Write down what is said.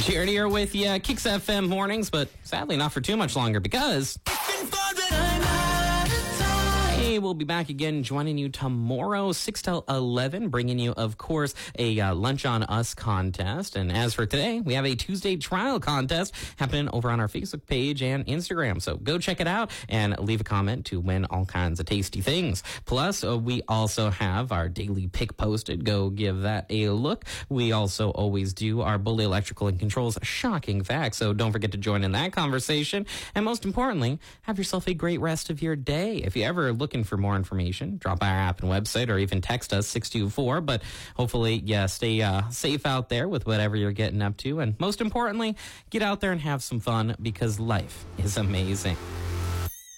Jared here with you, Kicks FM mornings, but sadly not for too much longer because we'll be back again joining you tomorrow, 6 till 11, bringing you, of course, a Lunch on Us contest. And as for today, we have a Tuesday trial contest happening over on our Facebook page and Instagram. So go check it out and leave a comment to win all kinds of tasty things. Plus, we also have our daily pick posted. Go give that a look. We also always do our Bully Electrical and Controls shocking facts. So don't forget to join in that conversation. And most importantly, have yourself a great rest of your day. If you're ever looking for more information, drop by our app and website or even text us 624. But hopefully, stay safe out there with whatever you're getting up to. And most importantly, get out there and have some fun because life is amazing.